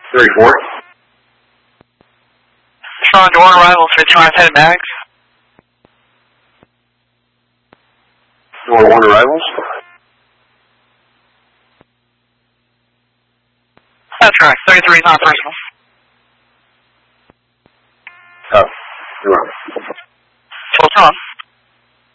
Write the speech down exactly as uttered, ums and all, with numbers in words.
thirty-four. Strong door arrival for Toronto headed Mags. Door one arrivals. That's correct. thirty-three is not personal. Oh, you're wrong. Full Tom.